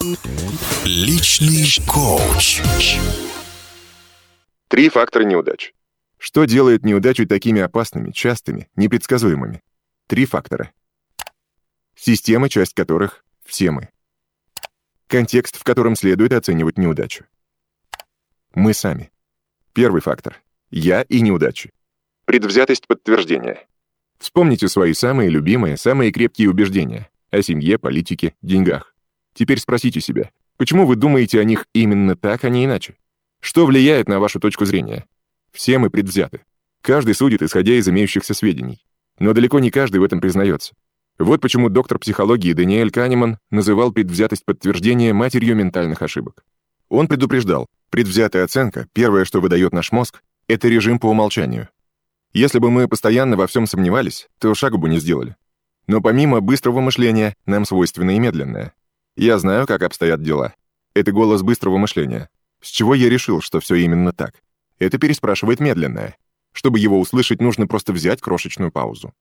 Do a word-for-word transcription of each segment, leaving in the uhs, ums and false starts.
Личный коуч. Три фактора неудач. Что делает неудачи такими опасными, частыми, непредсказуемыми? Три фактора. Система, часть которых — все мы. Контекст, в котором следует оценивать неудачу. Мы сами. Первый фактор. Я и неудачи. Предвзятость подтверждения. Вспомните свои самые любимые, самые крепкие убеждения о семье, политике, деньгах. Теперь спросите себя, почему вы думаете о них именно так, а не иначе? Что влияет на вашу точку зрения? Все мы предвзяты. Каждый судит, исходя из имеющихся сведений. Но далеко не каждый в этом признается. Вот почему доктор психологии Даниэль Канеман называл предвзятость подтверждения матерью ментальных ошибок. Он предупреждал, предвзятая оценка, первое, что выдает наш мозг, это режим по умолчанию. Если бы мы постоянно во всем сомневались, то шагу бы не сделали. Но помимо быстрого мышления, нам свойственно и медленное. Я знаю, как обстоят дела. Это голос быстрого мышления. С чего я решил, что все именно так? Это переспрашивает медленное. Чтобы его услышать, нужно просто взять крошечную паузу.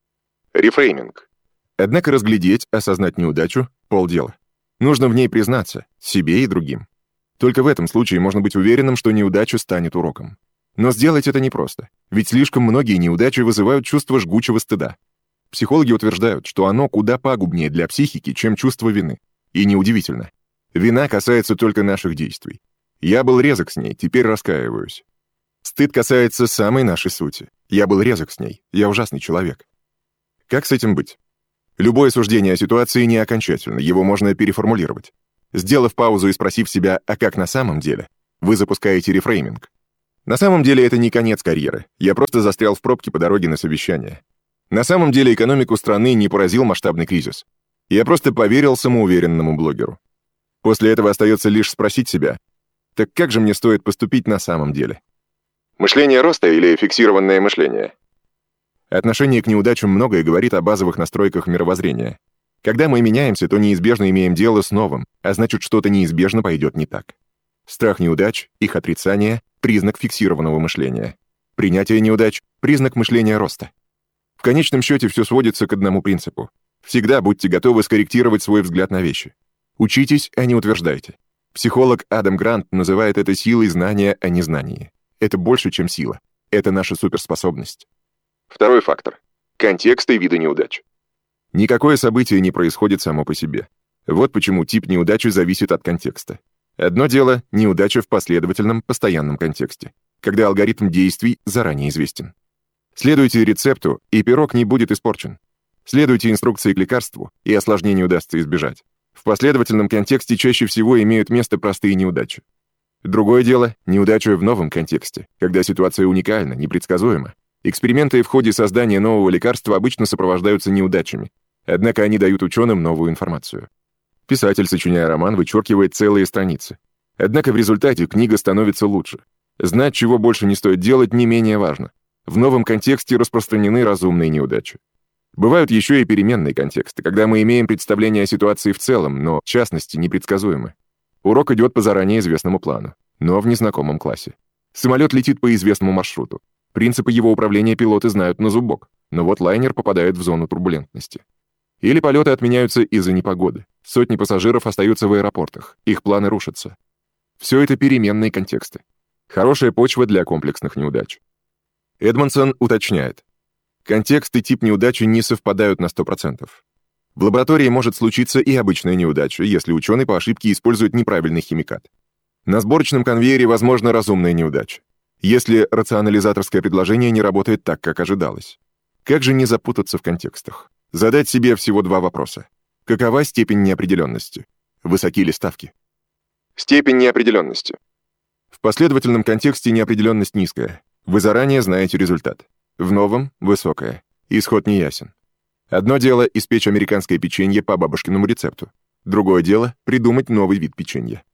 Рефрейминг. Однако разглядеть, осознать неудачу — полдела. Нужно в ней признаться, себе и другим. Только в этом случае можно быть уверенным, что неудача станет уроком. Но сделать это непросто, ведь слишком многие неудачи вызывают чувство жгучего стыда. Психологи утверждают, что оно куда пагубнее для психики, чем чувство вины. И неудивительно. Вина касается только наших действий. Я был резок с ней, теперь раскаиваюсь. Стыд касается самой нашей сути. Я был резок с ней, я ужасный человек. Как с этим быть? Любое суждение о ситуации не окончательно, его можно переформулировать. Сделав паузу и спросив себя, а как на самом деле, вы запускаете рефрейминг. На самом деле это не конец карьеры, я просто застрял в пробке по дороге на совещание. На самом деле экономику страны не поразил масштабный кризис. Я просто поверил самоуверенному блогеру. После этого остается лишь спросить себя, так как же мне стоит поступить на самом деле? Мышление роста или фиксированное мышление? Отношение к неудачам многое говорит о базовых настройках мировоззрения. Когда мы меняемся, то неизбежно имеем дело с новым, а значит, что-то неизбежно пойдет не так. Страх неудач, их отрицание — признак фиксированного мышления. Принятие неудач — признак мышления роста. В конечном счете все сводится к одному принципу. Всегда будьте готовы скорректировать свой взгляд на вещи. Учитесь, а не утверждайте. Психолог Адам Грант называет это силой знания о незнании. Это больше, чем сила. Это наша суперспособность. Второй фактор. Контекст и виды неудач. Никакое событие не происходит само по себе. Вот почему тип неудачи зависит от контекста. Одно дело — неудача в последовательном, постоянном контексте, когда алгоритм действий заранее известен. Следуйте рецепту, и пирог не будет испорчен. Следуйте инструкции к лекарству, и осложнений удастся избежать. В последовательном контексте чаще всего имеют место простые неудачи. Другое дело — неудача в новом контексте, когда ситуация уникальна, непредсказуема. Эксперименты в ходе создания нового лекарства обычно сопровождаются неудачами, однако они дают ученым новую информацию. Писатель, сочиняя роман, вычеркивает целые страницы. Однако в результате книга становится лучше. Знать, чего больше не стоит делать, не менее важно. В новом контексте распространены разумные неудачи. Бывают еще и переменные контексты, когда мы имеем представление о ситуации в целом, но в частности непредсказуемы. Урок идет по заранее известному плану, но в незнакомом классе. Самолет летит по известному маршруту. Принципы его управления пилоты знают на зубок, но вот лайнер попадает в зону турбулентности. Или полеты отменяются из-за непогоды. Сотни пассажиров остаются в аэропортах, их планы рушатся. Все это переменные контексты. Хорошая почва для комплексных неудач. Эдмонсон уточняет. Контекст и тип неудачи не совпадают на сто процентов. В лаборатории может случиться и обычная неудача, если ученый по ошибке использует неправильный химикат. На сборочном конвейере возможна разумная неудача, если рационализаторское предложение не работает так, как ожидалось. Как же не запутаться в контекстах? Задать себе всего два вопроса. Какова степень неопределенности? Высоки ли ставки? Степень неопределенности. В последовательном контексте неопределенность низкая. Вы заранее знаете результат. В новом — высокая. Исход неясен. Одно дело — испечь американское печенье по бабушкиному рецепту. Другое дело — придумать новый вид печенья.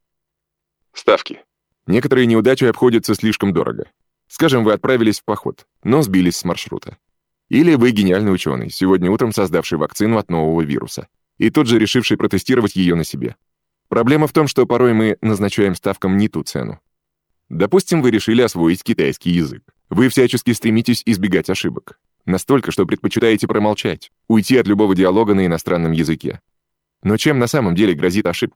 Ставки. Некоторые неудачи обходятся слишком дорого. Скажем, вы отправились в поход, но сбились с маршрута. Или вы гениальный ученый, сегодня утром создавший вакцину от нового вируса, и тут же решивший протестировать ее на себе. Проблема в том, что порой мы назначаем ставкам не ту цену. Допустим, вы решили освоить китайский язык. Вы всячески стремитесь избегать ошибок. Настолько, что предпочитаете промолчать, уйти от любого диалога на иностранном языке. Но чем на самом деле грозит ошибка?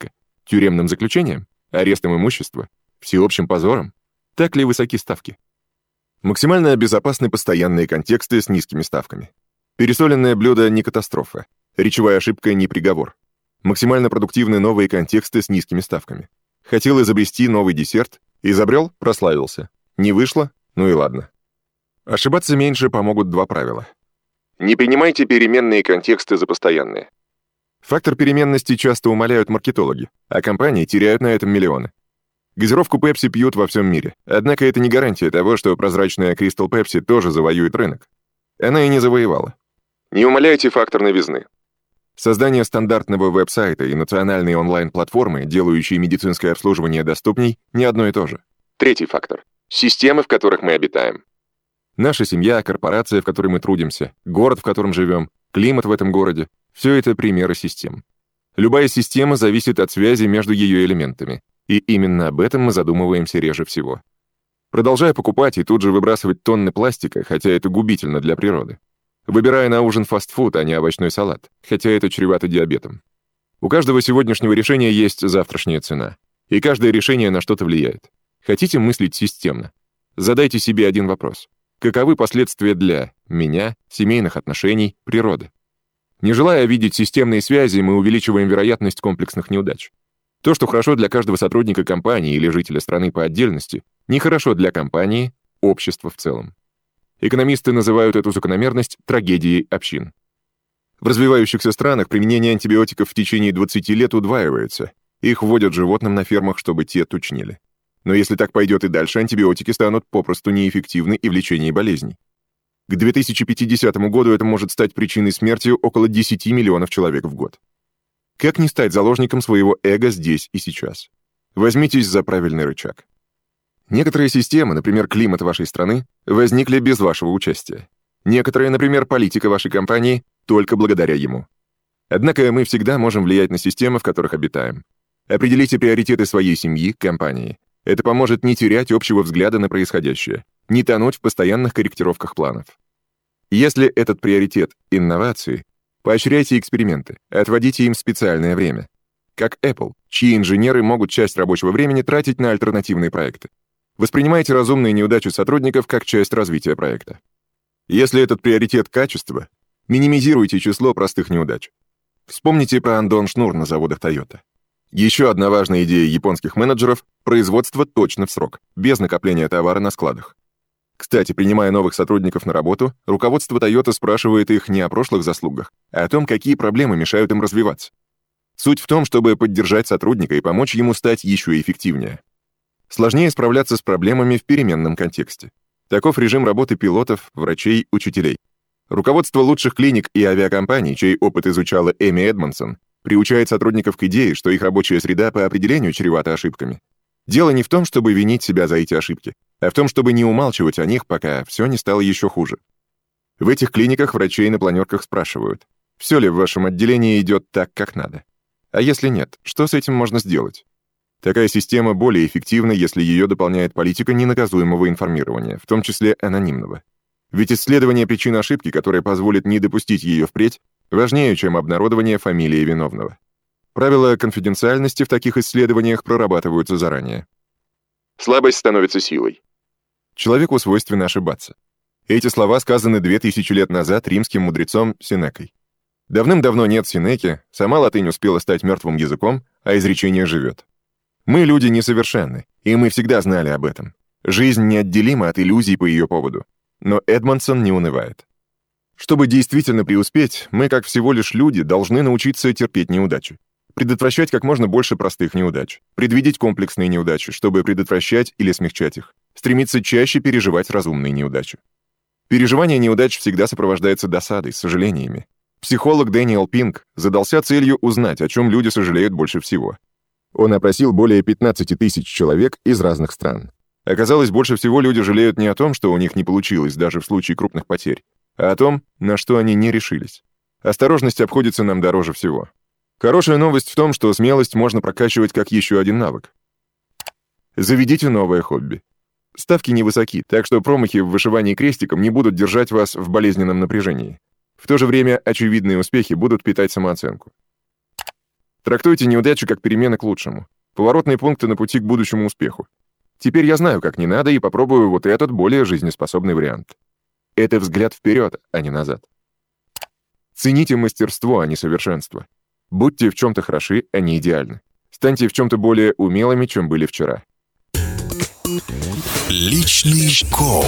Тюремным заключением? Арестом имущества? Всеобщим позором? Так ли высоки ставки? Максимально безопасны постоянные контексты с низкими ставками. Пересоленное блюдо не катастрофа. Речевая ошибка не приговор. Максимально продуктивны новые контексты с низкими ставками. Хотел изобрести новый десерт, изобрел, прославился. Не вышло? Ну и ладно. Ошибаться меньше помогут два правила. Не принимайте переменные контексты за постоянные. Фактор переменности часто умаляют маркетологи, а компании теряют на этом миллионы. Газировку Pepsi пьют во всем мире, однако это не гарантия того, что прозрачная Crystal Pepsi тоже завоюет рынок. Она и не завоевала. Не умаляйте фактор новизны. Создание стандартного веб-сайта и национальной онлайн-платформы, делающие медицинское обслуживание доступней, не одно и то же. Третий фактор. Системы, в которых мы обитаем. Наша семья, корпорация, в которой мы трудимся, город, в котором живем, климат в этом городе — все это примеры систем. Любая система зависит от связи между ее элементами, и именно об этом мы задумываемся реже всего. Продолжая покупать и тут же выбрасывать тонны пластика, хотя это губительно для природы. Выбирая на ужин фастфуд, а не овощной салат, хотя это чревато диабетом. У каждого сегодняшнего решения есть завтрашняя цена, и каждое решение на что-то влияет. Хотите мыслить системно? Задайте себе один вопрос. Каковы последствия для меня, семейных отношений, природы? Не желая видеть системные связи, мы увеличиваем вероятность комплексных неудач. То, что хорошо для каждого сотрудника компании или жителя страны по отдельности, нехорошо для компании, общества в целом. Экономисты называют эту закономерность трагедией общин. В развивающихся странах применение антибиотиков в течение двадцати лет удваивается. Их вводят животным на фермах, чтобы те тучнели. Но если так пойдет и дальше, антибиотики станут попросту неэффективны и в лечении болезней. К две тысячи пятидесятому году это может стать причиной смерти около десяти миллионов человек в год. Как не стать заложником своего эго здесь и сейчас? Возьмитесь за правильный рычаг. Некоторые системы, например, климат вашей страны, возникли без вашего участия. Некоторые, например, политика вашей компании, только благодаря ему. Однако мы всегда можем влиять на системы, в которых обитаем. Определите приоритеты своей семьи, компании. Это поможет не терять общего взгляда на происходящее, не тонуть в постоянных корректировках планов. Если этот приоритет — инновации, поощряйте эксперименты, отводите им специальное время. Как Apple, чьи инженеры могут часть рабочего времени тратить на альтернативные проекты. Воспринимайте разумные неудачи сотрудников как часть развития проекта. Если этот приоритет — качество, минимизируйте число простых неудач. Вспомните про Андон Шнур на заводах Toyota. Еще одна важная идея японских менеджеров — производство точно в срок, без накопления товара на складах. Кстати, принимая новых сотрудников на работу, руководство Toyota спрашивает их не о прошлых заслугах, а о том, какие проблемы мешают им развиваться. Суть в том, чтобы поддержать сотрудника и помочь ему стать еще эффективнее. Сложнее справляться с проблемами в переменном контексте. Таков режим работы пилотов, врачей, учителей. Руководство лучших клиник и авиакомпаний, чей опыт изучала Эми Эдмонсон, приучает сотрудников к идее, что их рабочая среда по определению чревата ошибками. Дело не в том, чтобы винить себя за эти ошибки, а в том, чтобы не умалчивать о них, пока все не стало еще хуже. В этих клиниках врачей на планерках спрашивают, все ли в вашем отделении идет так, как надо. А если нет, что с этим можно сделать? Такая система более эффективна, если ее дополняет политика ненаказуемого информирования, в том числе анонимного. Ведь исследование причин ошибки, которое позволит не допустить ее впредь, важнее, чем обнародование фамилии виновного. Правила конфиденциальности в таких исследованиях прорабатываются заранее. Слабость становится силой. Человеку свойственно ошибаться. Эти слова сказаны две тысячи лет назад римским мудрецом Сенекой. Давным-давно нет Сенеки, сама латынь успела стать мертвым языком, а изречение живет. Мы, люди, несовершенны, и мы всегда знали об этом. Жизнь неотделима от иллюзий по ее поводу. Но Эдмонсон не унывает. Чтобы действительно преуспеть, мы, как всего лишь люди, должны научиться терпеть неудачи. Предотвращать как можно больше простых неудач. Предвидеть комплексные неудачи, чтобы предотвращать или смягчать их. Стремиться чаще переживать разумные неудачи. Переживание неудач всегда сопровождается досадой, сожалениями. Психолог Дэниел Пинк задался целью узнать, о чем люди сожалеют больше всего. Он опросил более пятнадцати тысяч человек из разных стран. Оказалось, больше всего люди жалеют не о том, что у них не получилось, даже в случае крупных потерь, а о том, на что они не решились. Осторожность обходится нам дороже всего. Хорошая новость в том, что смелость можно прокачивать как еще один навык. Заведите новое хобби. Ставки невысоки, так что промахи в вышивании крестиком не будут держать вас в болезненном напряжении. В то же время очевидные успехи будут питать самооценку. Трактуйте неудачу как перемены к лучшему. Поворотные пункты на пути к будущему успеху. Теперь я знаю, как не надо, и попробую вот этот более жизнеспособный вариант. Это взгляд вперед, а не назад. Цените мастерство, а не совершенство. Будьте в чем-то хороши, а не идеальны. Станьте в чем-то более умелыми, чем были вчера. Личный коуч.